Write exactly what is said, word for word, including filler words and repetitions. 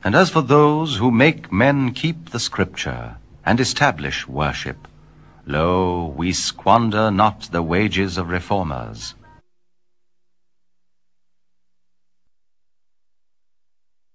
And as for those who make men keep the Scripture, and establish worship, lo, we squander not the wages of reformers.